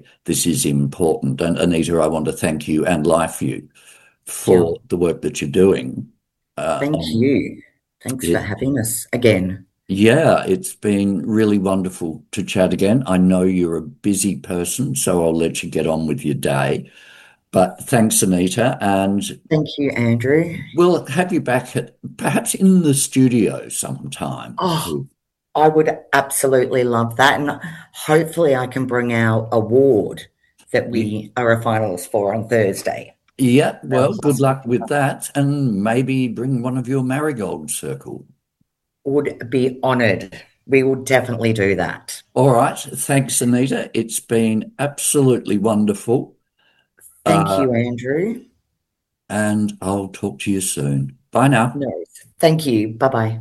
this is important. And Anita, I want to thank you and LifeView Yeah. for the work that you're doing. Thank On you. Thanks for it. having us again. Yeah, it's been really wonderful to chat again. I know you're a busy person, so I'll let you get on with your day. But thanks, Anita, and Thank you, Andrew. we'll have you back at perhaps in the studio sometime. Oh, I would absolutely love that. And hopefully I can bring our award that we are a finalist for on Thursday. Yeah, well, Um, good luck with that, and maybe bring one of your marigold circle. would be honoured. We will definitely do that. All right, thanks, Anita. It's been absolutely wonderful, Thank uh, you, Andrew. and I'll talk to you soon. Bye now. No, thank you. Bye bye.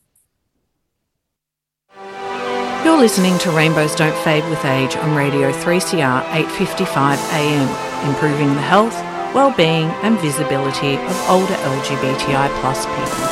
You're listening to Rainbows Don't Fade with Age on Radio 3CR 8:55 AM, improving the health, well-being and visibility of older LGBTI plus people.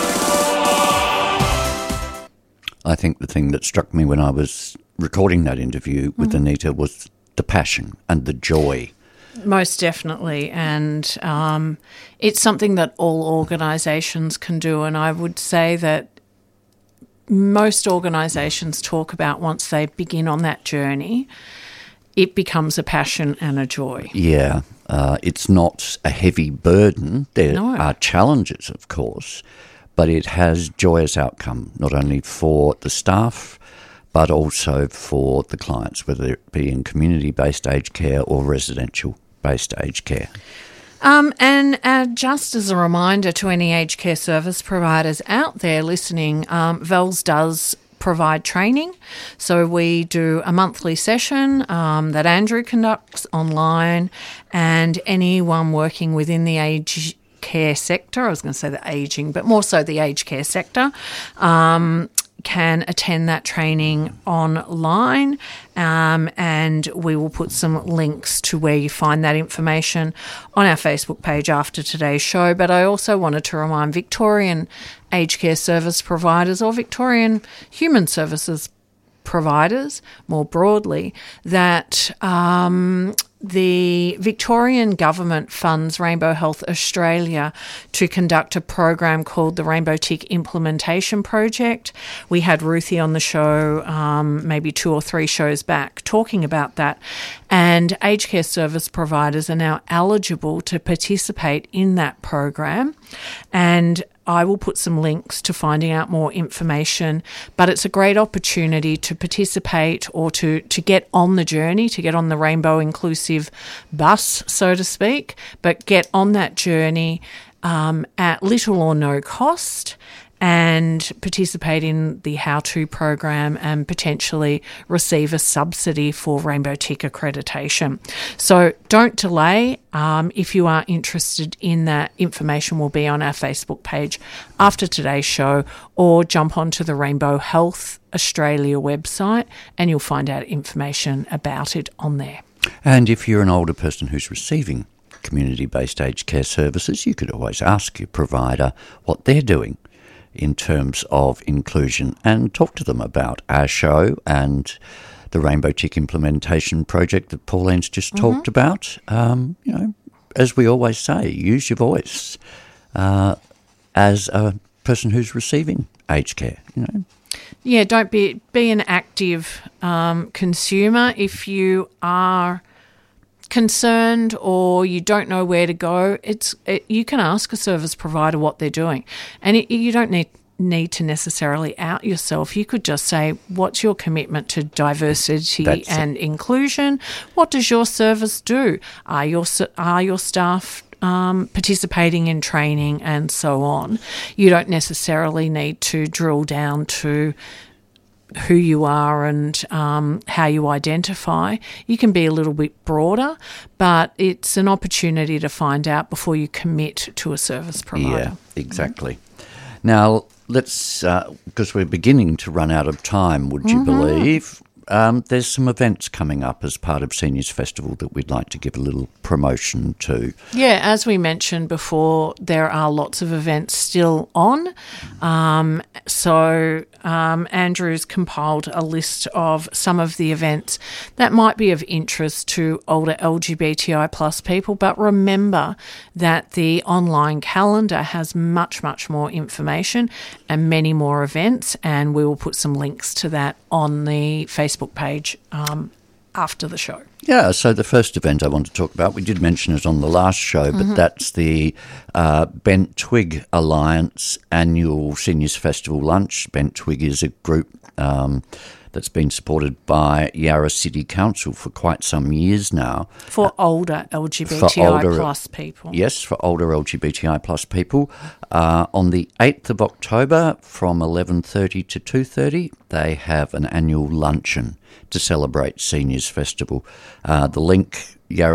I think the thing that struck me when I was recording that interview with Anita was the passion and the joy. Most definitely, and it's something that all organisations can do, and I would say that most organisations talk about once they begin on that journey, it becomes a passion and a joy. Yeah, it's not a heavy burden. There are challenges, of course, but it has joyous outcome, not only for the staff, but also for the clients, whether it be in community-based aged care or residential-based aged care. And just as a reminder to any aged care service providers out there listening, VELS does provide training. So we do a monthly session that Andrew conducts online, and anyone working within the aged care sector, I was going to say the ageing, but more so the aged care sector, can attend that training online, and we will put some links to where you find that information on our Facebook page after today's show. But I also wanted to remind Victorian aged care service providers or Victorian human services providers more broadly that the Victorian government funds Rainbow Health Australia to conduct a program called the Rainbow Tick Implementation Project. We had Ruthie on the show maybe 2 or 3 shows back talking about that, and aged care service providers are now eligible to participate in that program, and I will put some links to finding out more information, but it's a great opportunity to participate or to get on the journey, to get on the Rainbow Inclusive bus, so to speak, but get on that journey at little or no cost and participate in the how-to program and potentially receive a subsidy for Rainbow Tick accreditation. So don't delay. If you are interested in that, information will be on our Facebook page after today's show, or jump onto the Rainbow Health Australia website and you'll find out information about it on there. And if you're an older person who's receiving community-based aged care services, you could always ask your provider what they're doing in terms of inclusion and talk to them about our show and the Rainbow Tick Implementation Project that Pauline's just talked about. As we always say, use your voice as a person who's receiving aged care. Yeah, don't be an active consumer. If you are concerned or you don't know where to go, you can ask a service provider what they're doing, and you don't need to necessarily out yourself. You could just say, what's your commitment to diversity and inclusion? What does your service do? Are your staff participating in training and so on? You don't necessarily need to drill down to who you are and how you identify. You can be a little bit broader, but it's an opportunity to find out before you commit to a service provider. Yeah, exactly. Now, let's, because we're beginning to run out of time, would you believe? there's some events coming up as part of Seniors Festival that we'd like to give a little promotion to. Yeah, as we mentioned before, there are lots of events still on. Andrew's compiled a list of some of the events that might be of interest to older LGBTI plus people. But remember that the online calendar has much, much more information and many more events, and we will put some links to that on the Facebook page after the show. Yeah, so the first event I want to talk about, we did mention it on the last show, but that's the Bent Twig Alliance annual Seniors Festival lunch. Bent Twig is a group that's been supported by Yarra City Council for quite some years now. For older LGBTI plus people. Yes, for older LGBTI plus people. On the 8th of October from 11:30 to 2:30, they have an annual luncheon to celebrate Seniors Festival. The link,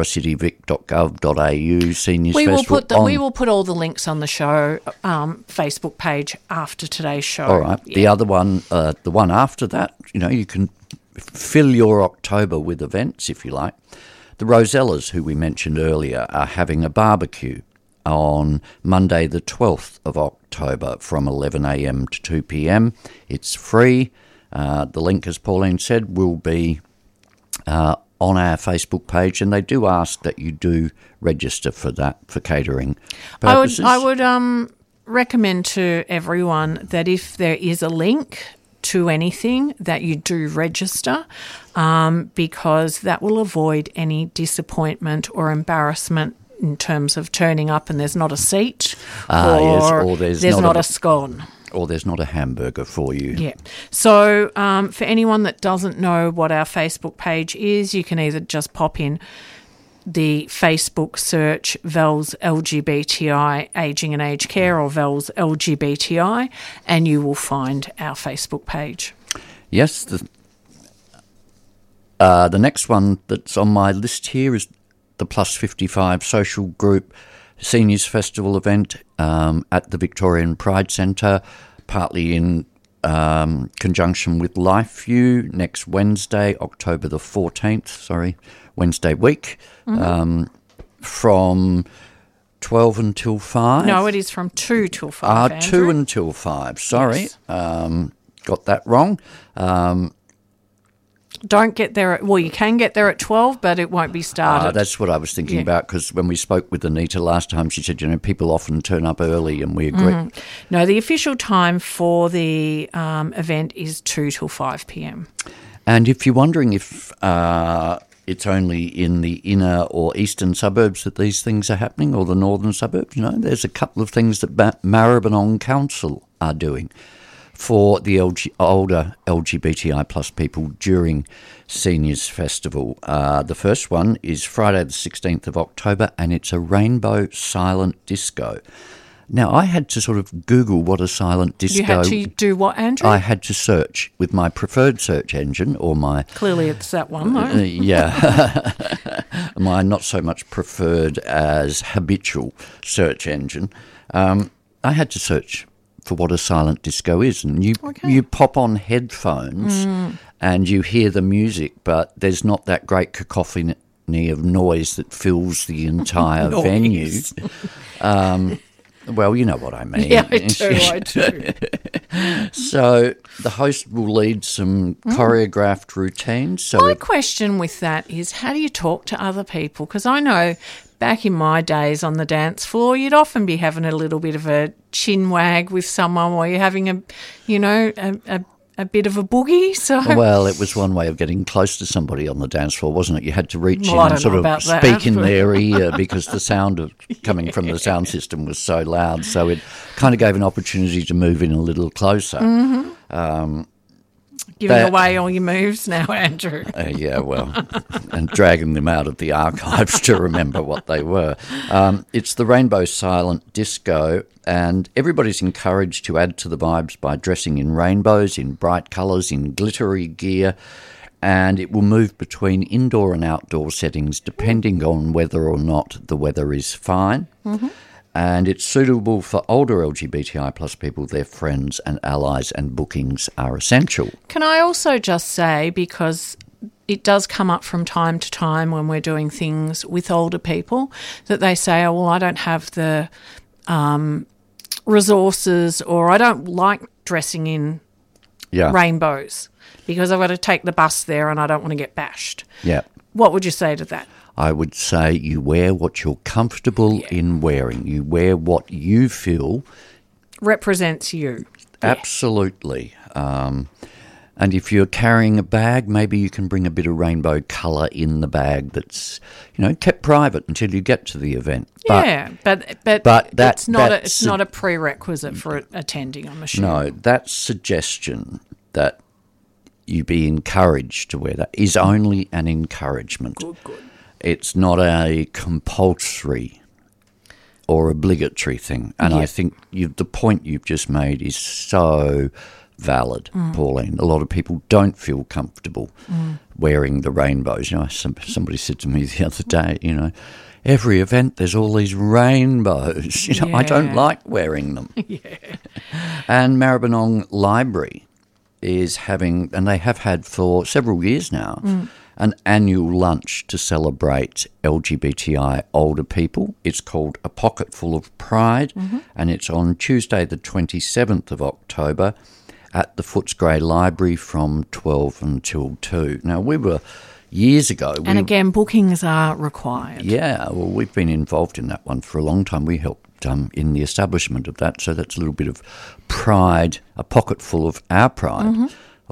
yarracityvic.gov.au, Seniors Festival. We will put all the links on the show Facebook page after today's show. All right. Yeah. The other one, the one after that, you can fill your October with events if you like. The Rosellas, who we mentioned earlier, are having a barbecue on Monday the 12th of October from 11 a.m. to 2 p.m. It's free. The link, as Pauline said, will be on our Facebook page, and they do ask that you do register for that for catering purposes. I would recommend to everyone that if there is a link to anything, that you do register, because that will avoid any disappointment or embarrassment in terms of turning up and there's not a seat or there's not a scone. Or there's not a hamburger for you. Yeah. So for anyone that doesn't know what our Facebook page is, you can either just pop in the Facebook search VELS LGBTI Ageing and Aged Care or VELS LGBTI, and you will find our Facebook page. Yes. The next one that's on my list here is the Plus 55 social group Seniors Festival event at the Victorian Pride Centre, partly in conjunction with LifeView, next Wednesday, October the 14th, Wednesday week, from 12 until 5. No, it is from 2 till 5, Andrew. 2 until 5, sorry. Yes. Got that wrong. Don't get there you can get there at 12, but it won't be started. That's what I was thinking about, because when we spoke with Anita last time, she said, people often turn up early, and we agree. No, the official time for the event is 2 till 5 p.m. And if you're wondering if it's only in the inner or eastern suburbs that these things are happening, or the northern suburbs, there's a couple of things that Maribyrnong Council are doing for the older LGBTI plus people during Seniors Festival. The first one is Friday the 16th of October, and it's a rainbow silent disco. Now, I had to sort of Google what a silent disco... You had to do what, Andrew? I had to search with my preferred search engine, or my... Clearly it's that one, though. Yeah. My not so much preferred as habitual search engine. I had to search for what a silent disco is, and you pop on headphones and you hear the music, but there's not that great cacophony of noise that fills the entire venue. Well, you know what I mean. Yeah, I do. So the host will lead some choreographed routines. So my question with that is, how do you talk to other people? Because I know back in my days on the dance floor, you'd often be having a little bit of a chin wag with someone while you're having a bit of a boogie. So, well, it was one way of getting close to somebody on the dance floor, wasn't it? You had to reach in I and sort of speak in but... their ear, because the sound coming from the sound system was so loud. So it kind of gave an opportunity to move in a little closer. Giving away all your moves now, Andrew. Yeah, well, and dragging them out of the archives to remember what they were. It's the Rainbow Silent Disco, and everybody's encouraged to add to the vibes by dressing in rainbows, in bright colours, in glittery gear, and it will move between indoor and outdoor settings depending on whether or not the weather is fine. And it's suitable for older LGBTI plus people, their friends and allies, and bookings are essential. Can I also just say, because it does come up from time to time when we're doing things with older people, that they say, oh, well, I don't have the resources, or I don't like dressing in rainbows because I've got to take the bus there and I don't want to get bashed. Yeah. What would you say to that? I would say you wear what you're comfortable in wearing. You wear what you feel represents you. Absolutely. And if you're carrying a bag, maybe you can bring a bit of rainbow colour in the bag that's, kept private until you get to the event. But it's not a prerequisite for attending, I'm assuming. No, that suggestion that you be encouraged to wear that is only an encouragement. Good. It's not a compulsory or obligatory thing. And I think the point you've just made is so valid, Pauline. A lot of people don't feel comfortable wearing the rainbows. Somebody said to me the other day, every event there's all these rainbows. I don't like wearing them. And Maribyrnong Library is having, and they have had for several years now, an annual lunch to celebrate LGBTI older people. It's called A Pocketful of Pride, and it's on Tuesday the 27th of October at the Footscray Library from 12 until 2. Now, we were years ago. And again, bookings are required. Yeah, well, we've been involved in that one for a long time. We helped in the establishment of that, so that's a little bit of pride, a pocket full of our pride.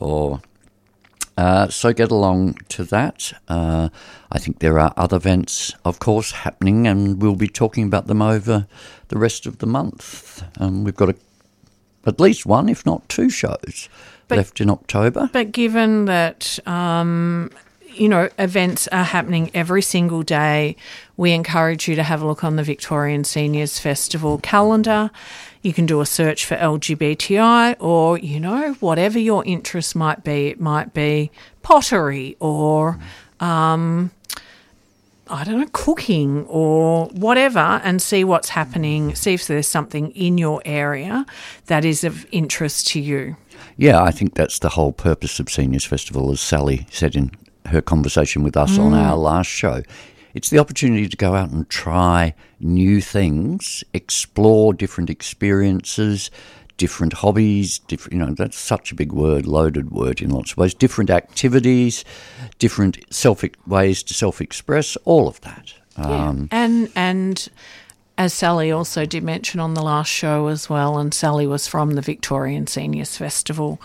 So get along to that. I think there are other events, of course, happening, and we'll be talking about them over the rest of the month. We've got at least one, if not two shows left in October. But given that events are happening every single day, we encourage you to have a look on the Victorian Seniors Festival calendar. You can do a search for LGBTI or, whatever your interest might be. It might be pottery or, cooking or whatever, and see what's happening, see if there's something in your area that is of interest to you. Yeah, I think that's the whole purpose of Seniors Festival, as Sally said in her conversation with us on our last show. It's the opportunity to go out and try new things, explore different experiences, different hobbies, that's such a big word, loaded word in lots of ways, different activities, different ways to self-express, all of that. And as Sally also did mention on the last show as well, and Sally was from the Victorian Seniors Festival,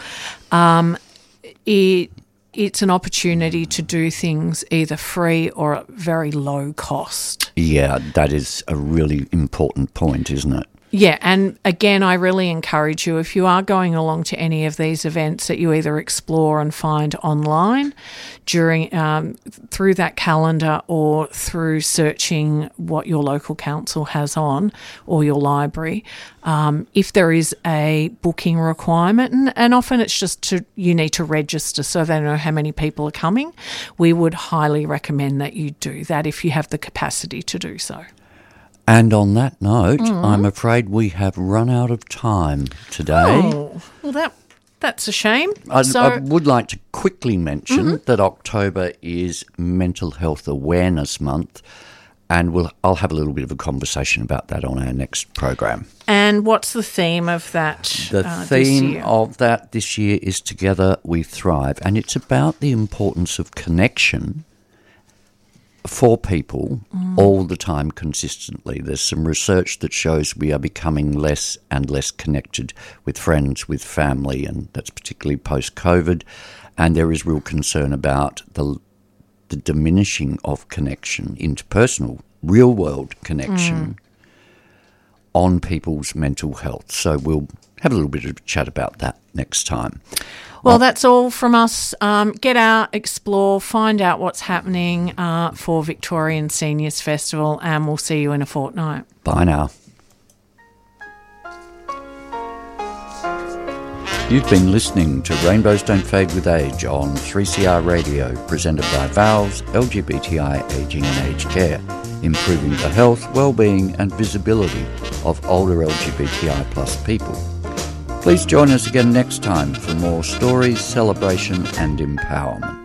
it's an opportunity to do things either free or at very low cost. Yeah, that is a really important point, isn't it? Yeah, and again, I really encourage you, if you are going along to any of these events, that you either explore and find online through that calendar or through searching what your local council has on or your library. If there is a booking requirement, and often it's just you need to register so they know how many people are coming, we would highly recommend that you do that if you have the capacity to do so. And on that note, I'm afraid we have run out of time today. Oh, well, that's a shame. I would like to quickly mention that October is Mental Health Awareness Month, and I'll have a little bit of a conversation about that on our next program. And what's the theme of that The theme of that this year is Together We Thrive, and it's about the importance of connection for people all the time consistently. There's some research that shows we are becoming less and less connected with friends, with family, and that's particularly post-COVID. And there is real concern about the diminishing of connection, interpersonal, real-world connection on people's mental health. So we'll have a little bit of a chat about that next time. Well, that's all from us. Get out, explore, find out what's happening for Victorian Seniors Festival, and we'll see you in a fortnight. Bye now. You've been listening to Rainbows Don't Fade with Age on 3CR Radio, presented by VALS, LGBTI Aging and Aged Care, improving the health, well-being and visibility of older LGBTI plus people. Please join us again next time for more stories, celebration and empowerment.